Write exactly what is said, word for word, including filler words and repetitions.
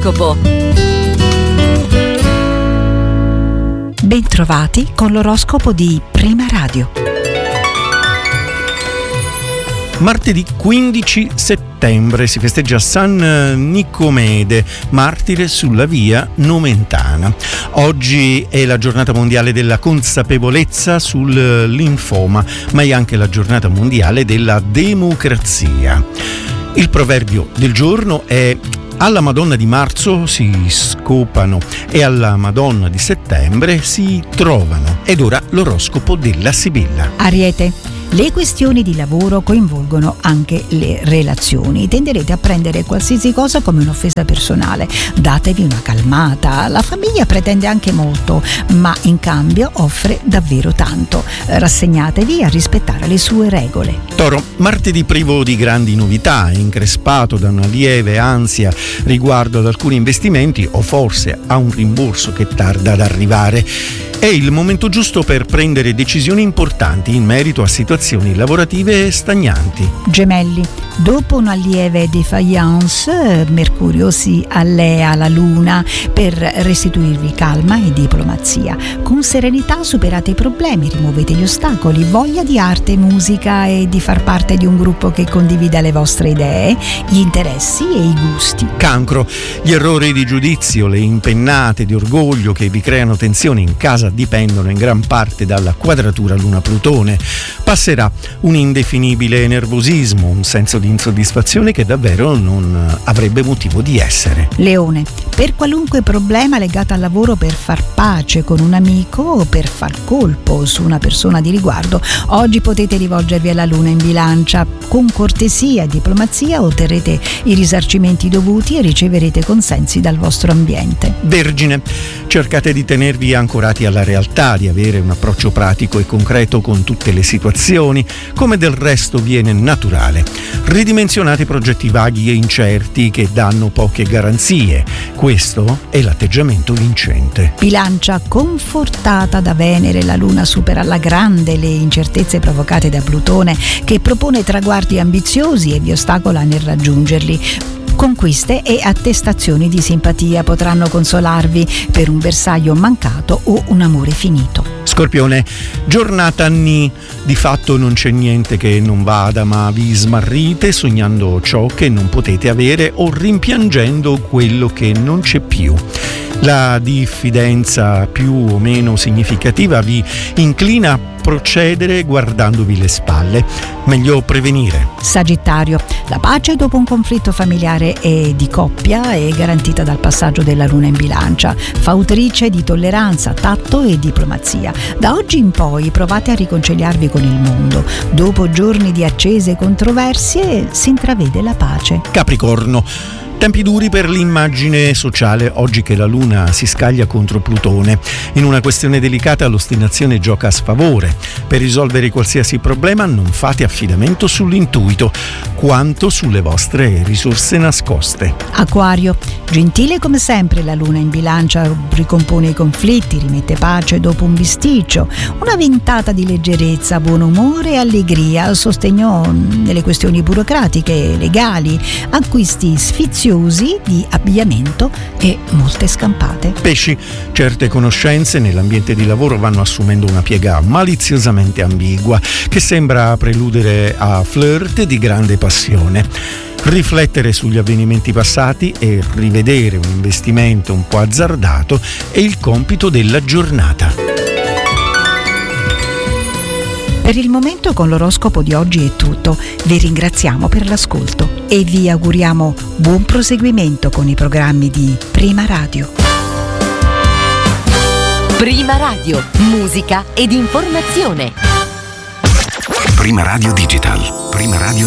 L'oroscopo. Bentrovati con l'oroscopo di Prima Radio. Martedì quindici settembre si festeggia San Nicomede, martire sulla via Nomentana. Oggi è la giornata mondiale della consapevolezza sul linfoma, ma è anche la giornata mondiale della democrazia. Il proverbio del giorno è: alla Madonna di marzo si scopano e alla Madonna di settembre si trovano. Ed ora l'oroscopo della Sibilla. Ariete. Le questioni di lavoro coinvolgono anche le relazioni. Tenderete a prendere qualsiasi cosa come un'offesa personale. Datevi una calmata. La famiglia pretende anche molto, ma in cambio offre davvero tanto. Rassegnatevi a rispettare le sue regole. Toro, martedì privo di grandi novità, increspato da una lieve ansia riguardo ad alcuni investimenti o forse a un rimborso che tarda ad arrivare. È il momento giusto per prendere decisioni importanti in merito a situazioni lavorative stagnanti. Gemelli. Dopo una lieve défaillance, Mercurio si allea alla Luna per restituirvi calma e diplomazia. Con serenità superate i problemi, rimuovete gli ostacoli, voglia di arte, musica e di far parte di un gruppo che condivida le vostre idee, gli interessi e i gusti. Cancro. Gli errori di giudizio, le impennate di orgoglio che vi creano tensioni in casa dipendono in gran parte dalla quadratura Luna-Plutone. Passerà un indefinibile nervosismo, un senso di insoddisfazione che davvero non avrebbe motivo di essere. Leone. Per qualunque problema legato al lavoro, per far pace con un amico o per far colpo su una persona di riguardo, oggi potete rivolgervi alla Luna in Bilancia. Con cortesia e diplomazia otterrete i risarcimenti dovuti e riceverete consensi dal vostro ambiente. Vergine. Cercate di tenervi ancorati alla realtà, di avere un approccio pratico e concreto con tutte le situazioni, come del resto viene naturale. Ridimensionate progetti vaghi e incerti che danno poche garanzie. Questo è l'atteggiamento vincente. Bilancia. Confortata da Venere, la Luna supera alla grande le incertezze provocate da Plutone, che propone traguardi ambiziosi e vi ostacola nel raggiungerli. Conquiste e attestazioni di simpatia potranno consolarvi per un bersaglio mancato o un amore finito. Scorpione. Giornata nì. Di fatto non c'è niente che non vada, ma vi smarrite sognando ciò che non potete avere o rimpiangendo quello che non c'è più. La diffidenza più o meno significativa vi inclina a procedere guardandovi le spalle. Meglio prevenire. Sagittario. La pace dopo un conflitto familiare e di coppia è garantita dal passaggio della Luna in Bilancia, fautrice di tolleranza, tatto e diplomazia. Da oggi in poi provate a riconciliarvi con il mondo. Dopo giorni di accese controversie si intravede la pace. Capricorno. Tempi duri per l'immagine sociale oggi che la Luna si scaglia contro Plutone. In una questione delicata l'ostinazione gioca a sfavore. Per risolvere qualsiasi problema non fate affidamento sull'intuito, quanto sulle vostre risorse nascoste. Acquario. Gentile come sempre la Luna in Bilancia ricompone i conflitti, rimette pace dopo un bisticcio. Una ventata di leggerezza, buon umore e allegria, sostegno nelle questioni burocratiche, legali, acquisti sfiziosi di abbigliamento e molte scampate. Pesci. Certe conoscenze nell'ambiente di lavoro vanno assumendo una piega maliziosamente ambigua che sembra preludere a flirt di grande passione. Riflettere sugli avvenimenti passati e rivedere un investimento un po' azzardato è il compito della giornata. Per il momento con l'oroscopo di oggi è tutto. Vi ringraziamo per l'ascolto e vi auguriamo buon proseguimento con i programmi di Prima Radio. Prima Radio, musica ed informazione. Prima Radio Digital. Prima Radio